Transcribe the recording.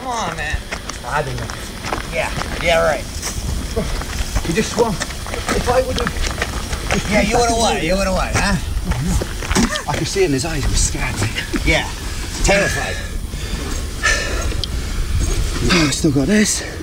on, man. I don't know. Yeah, right. You just swam. If I would have... Yeah, you would have what? You would have what, huh? Oh, no. I could see it in his eyes. He was scared. Yeah. Terrified. Oh, I still got this.